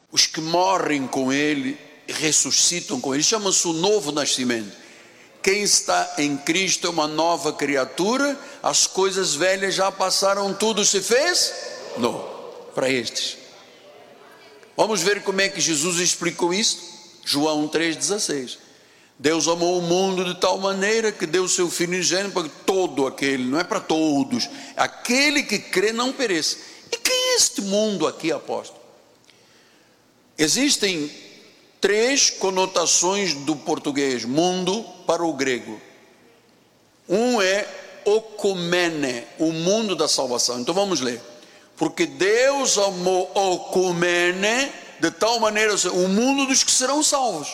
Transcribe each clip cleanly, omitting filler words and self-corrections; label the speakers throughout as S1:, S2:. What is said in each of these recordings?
S1: Os que morrem com ele ressuscitam com ele. Chama-se o novo nascimento. Quem está em Cristo é uma nova criatura. As coisas velhas já passaram, tudo se fez novo para estes. Vamos ver como é que Jesus explicou isso. João 3,16. Deus amou o mundo de tal maneira que deu o seu Filho unigênito para que todo aquele, não é para todos, aquele que crê não pereça. E quem é este mundo aqui, apóstolo? Existem 3 conotações do português mundo para o grego. Um é okumene, o mundo da salvação. Então vamos ler. Porque Deus amou okumene de tal maneira, o mundo dos que serão salvos.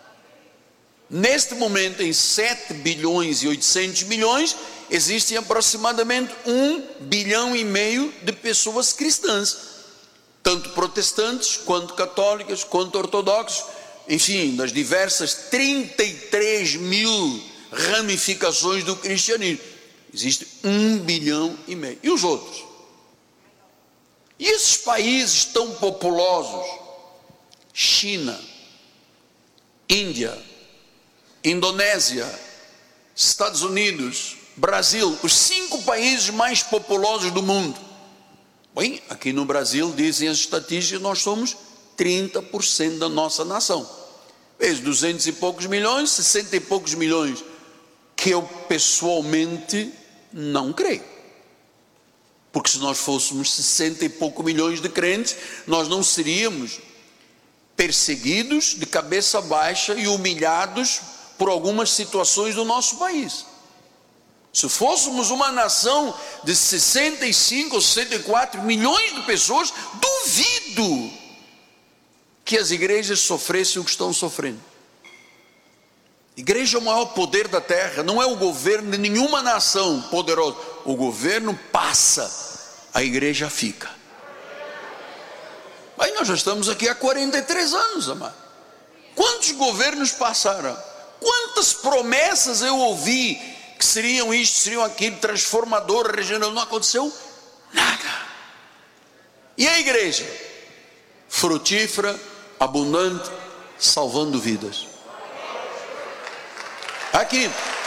S1: Neste momento, em 7 bilhões e 800 milhões, existem aproximadamente 1,5 bilhão de pessoas cristãs, tanto protestantes, quanto católicas, quanto ortodoxos, enfim, das diversas 33 mil ramificações do cristianismo. Existe 1,5 bilhão. E os outros? E esses países tão populosos? China, Índia, Indonésia, Estados Unidos, Brasil, os 5 países mais populosos do mundo. Bem, aqui no Brasil, dizem as estatísticas, nós somos 30% da nossa nação. Vezes 200 e poucos milhões, 60 e poucos milhões, que eu pessoalmente não creio. Porque se nós fôssemos 60 e poucos milhões de crentes, nós não seríamos perseguidos de cabeça baixa e humilhados por algumas situações do nosso país. Se fôssemos uma nação de 65 ou 64 milhões de pessoas, duvido que as igrejas sofressem o que estão sofrendo. Igreja é o maior poder da terra, não é o governo de nenhuma nação poderosa. O governo passa, a igreja fica. Aí nós já estamos aqui há 43 anos, amado. Quantos governos passaram? Quantas promessas eu ouvi que seriam isto, seriam aquilo, transformador, regenerador, não aconteceu nada. E a igreja? Frutífera, abundante, salvando vidas. Aqui.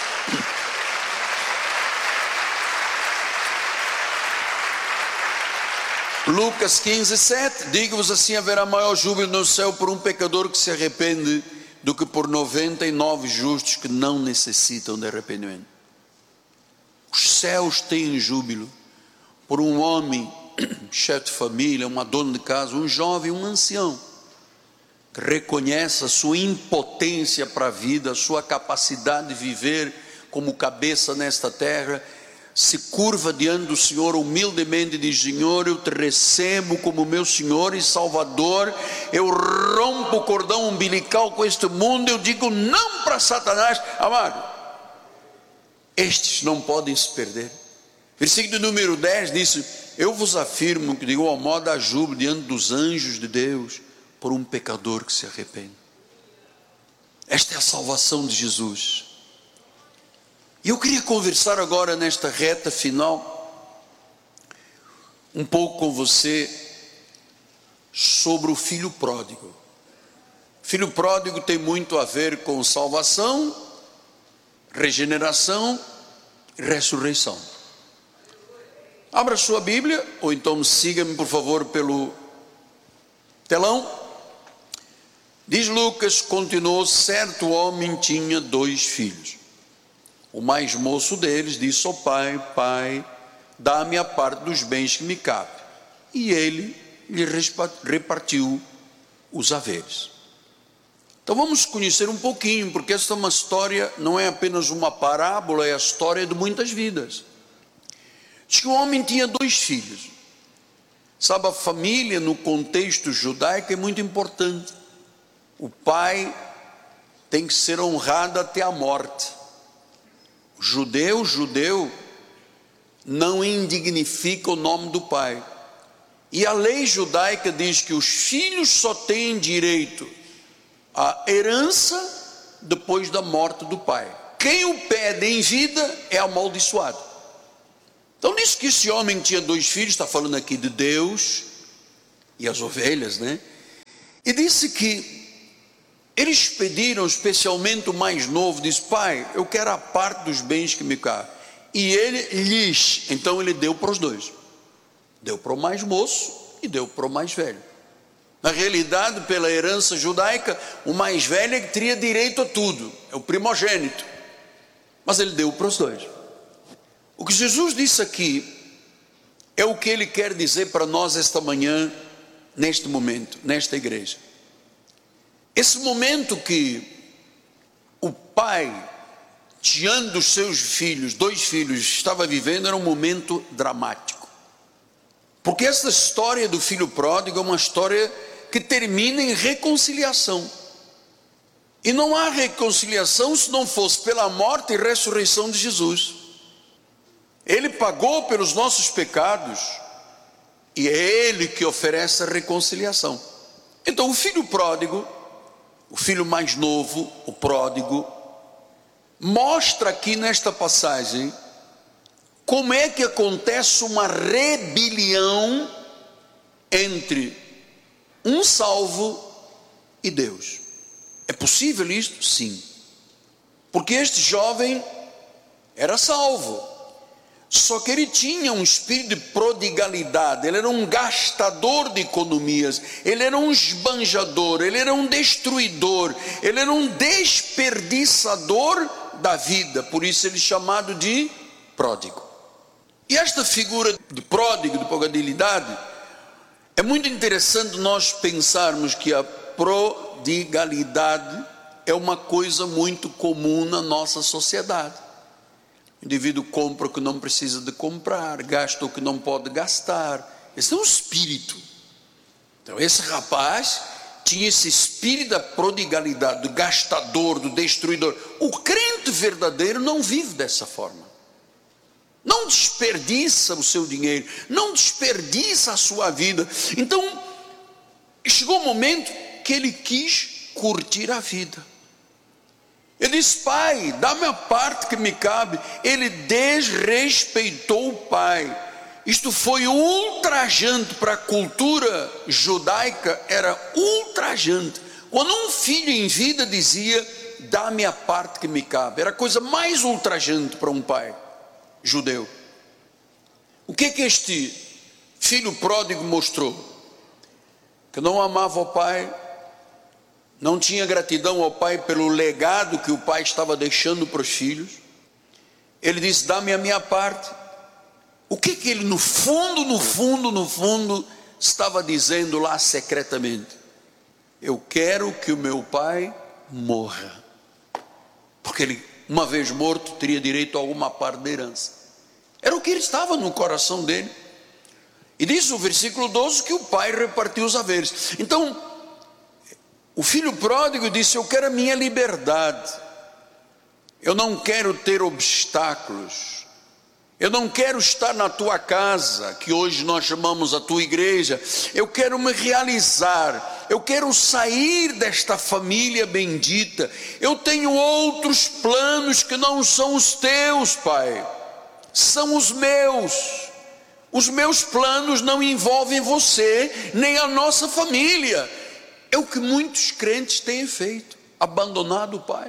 S1: Lucas 15:7, digo-vos assim, haverá maior júbilo no céu por um pecador que se arrepende do que por 99 justos que não necessitam de arrependimento. Os céus têm júbilo por um homem, chefe de família, uma dona de casa, um jovem, um ancião, que reconhece a sua impotência para a vida, a sua capacidade de viver como cabeça nesta terra, se curva diante do Senhor humildemente e diz: Senhor, eu te recebo como meu Senhor e Salvador, eu rompo o cordão umbilical com este mundo, eu digo não para Satanás. Amado, estes não podem se perder. Versículo número 10 diz: eu vos afirmo que de igual modo há júbilo diante dos anjos de Deus por um pecador que se arrepende. Esta é a salvação de Jesus. E eu queria conversar agora nesta reta final um pouco com você sobre o filho pródigo. Filho pródigo tem muito a ver com salvação, regeneração e ressurreição. Abra sua Bíblia, ou então siga-me por favor pelo telão. Diz Lucas, continuou: certo homem tinha 2 filhos. O mais moço deles disse ao pai: pai, dá-me a parte dos bens que me cabe. E ele lhe repartiu os haveres. Então vamos conhecer um pouquinho, porque esta é uma história, não é apenas uma parábola, é a história de muitas vidas. Diz que o homem tinha 2 filhos. Sabe, a família no contexto judaico é muito importante. O pai tem que ser honrado até a morte. Judeu não indignifica o nome do pai. E a lei judaica diz que os filhos só têm direito à herança depois da morte do pai. Quem o pede em vida é amaldiçoado. Então diz que esse homem tinha 2 filhos, está falando aqui de Deus e as ovelhas, né? E disse que eles pediram, especialmente o mais novo, disse: pai, eu quero a parte dos bens que me cabem. E ele lhes, então ele deu para os dois. Deu para o mais moço e deu para o mais velho. Na realidade, pela herança judaica, o mais velho é que teria direito a tudo, é o primogênito. Mas ele deu para os dois. O que Jesus disse aqui é o que ele quer dizer para nós esta manhã, neste momento, nesta igreja. Esse momento que o pai, diante dos seus filhos, 2 filhos, estava vivendo, era um momento dramático. Porque essa história do filho pródigo é uma história que termina em reconciliação. E não há reconciliação se não fosse pela morte e ressurreição de Jesus. Ele pagou pelos nossos pecados e é Ele que oferece a reconciliação. Então o filho pródigo, o filho mais novo, o pródigo, mostra aqui nesta passagem como é que acontece uma rebelião entre um salvo e Deus. É possível isto? Sim. Porque este jovem era salvo, só que ele tinha um espírito de prodigalidade, ele era um gastador de economias, ele era um esbanjador, ele era um destruidor, ele era um desperdiçador da vida, por isso ele é chamado de pródigo. E esta figura de pródigo, de prodigalidade, é muito interessante nós pensarmos que a prodigalidade é uma coisa muito comum na nossa sociedade. O indivíduo compra o que não precisa de comprar, gasta o que não pode gastar. Esse é um espírito. Então esse rapaz tinha esse espírito da prodigalidade, do gastador, do destruidor. O crente verdadeiro não vive dessa forma. Não desperdiça o seu dinheiro, não desperdiça a sua vida. Então chegou o momento que ele quis curtir a vida. Ele disse: pai, dá-me a parte que me cabe. Ele desrespeitou o pai. Isto foi ultrajante para a cultura judaica, era ultrajante. Quando um filho em vida dizia: dá-me a parte que me cabe, era a coisa mais ultrajante para um pai judeu. O que é que este filho pródigo mostrou? Que não amava o pai, não tinha gratidão ao pai pelo legado que o pai estava deixando para os filhos. Ele disse: dá-me a minha parte. O que que ele no fundo estava dizendo lá secretamente? Eu quero que o meu pai morra, porque ele, uma vez morto, teria direito a alguma parte da herança. Era o que ele estava no coração dele. E diz o versículo 12 que o pai repartiu os haveres. Então o filho pródigo disse: eu quero a minha liberdade, eu não quero ter obstáculos, eu não quero estar na tua casa, que hoje nós chamamos a tua igreja. Eu quero me realizar, eu quero sair desta família bendita. Eu tenho outros planos que não são os teus, pai, são os meus. Os meus planos não envolvem você, nem a nossa família. É o que muitos crentes têm feito, abandonado o pai.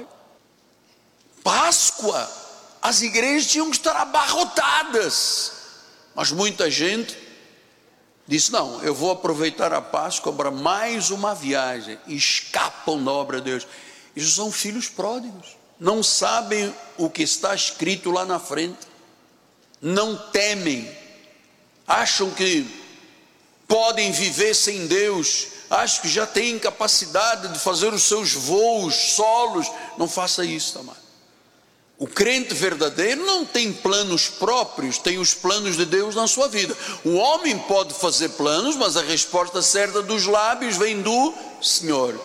S1: Páscoa, as igrejas tinham que estar abarrotadas, mas muita gente disse: não, eu vou aproveitar a Páscoa para mais uma viagem, e escapam da obra de Deus. Eles são filhos pródigos, não sabem o que está escrito lá na frente, não temem, acham que podem viver sem Deus, acham que já têm capacidade de fazer os seus voos solos. Não faça isso, amado. O crente verdadeiro não tem planos próprios, tem os planos de Deus na sua vida. O homem pode fazer planos, mas a resposta certa dos lábios vem do Senhor.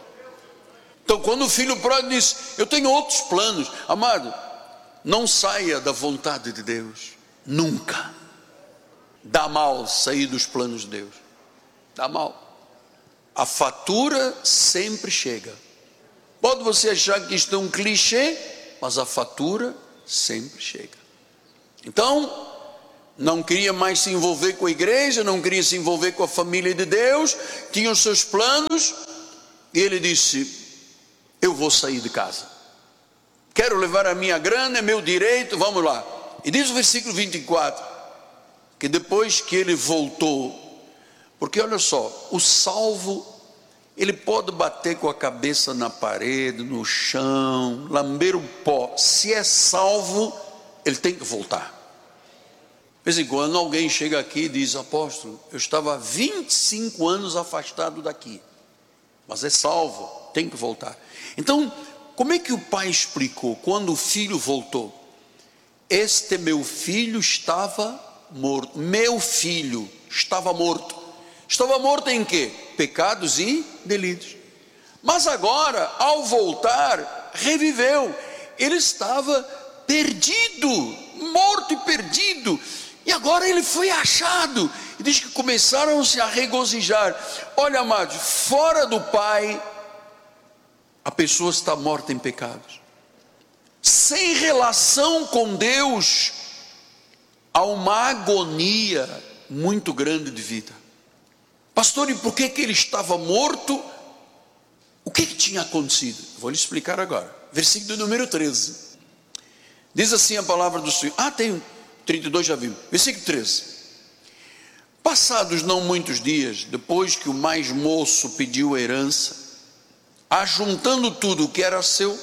S1: Então quando o filho pródigo diz: eu tenho outros planos, amado, não saia da vontade de Deus, nunca. Dá mal sair dos planos de Deus, dá mal. A fatura sempre chega. Pode você achar que isto é um clichê, mas a fatura sempre chega. Então não queria mais se envolver com a igreja, não queria se envolver com a família de Deus, tinha os seus planos, e ele disse: eu vou sair de casa, quero levar a minha grana, é meu direito, vamos lá. E diz o versículo 24, que depois que ele voltou, porque olha só, o salvo, ele pode bater com a cabeça na parede, no chão, lamber o pó, se é salvo, ele tem que voltar. De vez em quando alguém chega aqui e diz: apóstolo, eu estava há 25 anos afastado daqui, mas é salvo, tem que voltar. Então, como é que o pai explicou quando o filho voltou? Este meu filho estava morto. Meu filho estava morto. Estava morto em quê? Pecados e delitos. Mas agora, ao voltar, reviveu. Ele estava perdido, morto e perdido. E agora ele foi achado. E diz que começaram-se a regozijar. Olha, amados, fora do Pai, a pessoa está morta em pecados. Sem relação com Deus, há uma agonia muito grande de vida. Pastor, e por que ele estava morto? O que tinha acontecido? Vou lhe explicar agora. Versículo número 13. Diz assim a palavra do Senhor. Tem 32, já viu. Versículo 13. Passados não muitos dias, depois que o mais moço pediu a herança, ajuntando tudo o que era seu,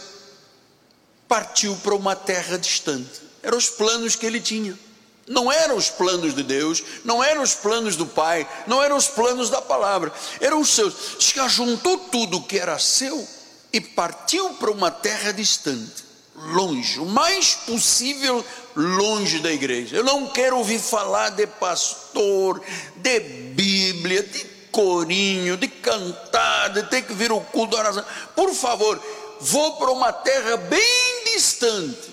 S1: partiu para uma terra distante. Eram os planos que ele tinha. Não eram os planos de Deus, não eram os planos do Pai, não eram os planos da palavra, eram os seus. Diz que ajuntou tudo o que era seu e partiu para uma terra distante, longe, o mais possível longe da igreja. Eu não quero ouvir falar de pastor, de Bíblia, de corinho, de cantar, de ter que vir o culto da oração. Por favor, vou para uma terra bem distante.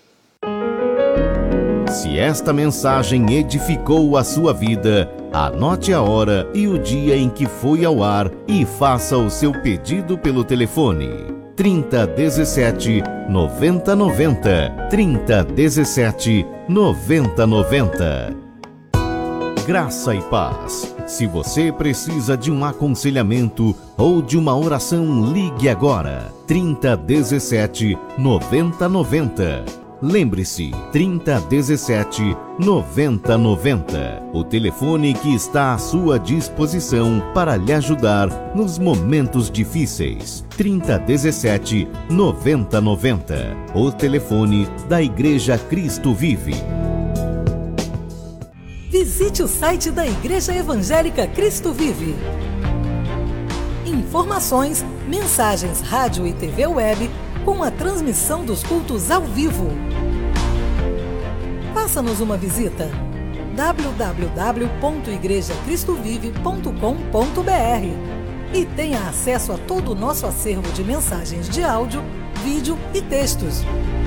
S2: Se esta mensagem edificou a sua vida, anote a hora e o dia em que foi ao ar e faça o seu pedido pelo telefone 3017 9090, 3017 9090. Graça e paz. Se você precisa de um aconselhamento ou de uma oração, ligue agora 3017 9090. Lembre-se, 3017 9090, o telefone que está à sua disposição para lhe ajudar nos momentos difíceis. 3017 9090, o telefone da Igreja Cristo Vive.
S3: Visite o site da Igreja Evangélica Cristo Vive. Informações, mensagens, rádio e TV web, com a transmissão dos cultos ao vivo. Faça-nos uma visita. www.igrejacristovive.com.br e tenha acesso a todo o nosso acervo de mensagens de áudio, vídeo e textos.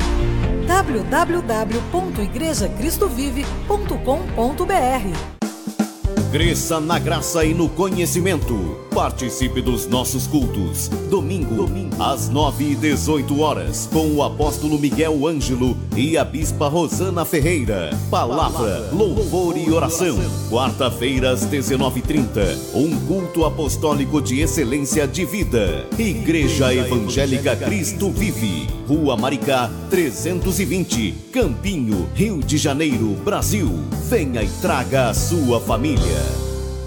S3: www.igrejacristovive.com.br.
S2: Cresça na graça e no conhecimento. Participe dos nossos cultos. Domingo, às 9h18, com o apóstolo Miguel Ângelo e a bispa Rosana Ferreira. Palavra, louvor e oração. Quarta-feira, às 19h30, um culto apostólico de excelência de vida. Igreja Evangélica Cristo Vive. Rua Maricá, 320, Campinho, Rio de Janeiro, Brasil. Venha e traga a sua família.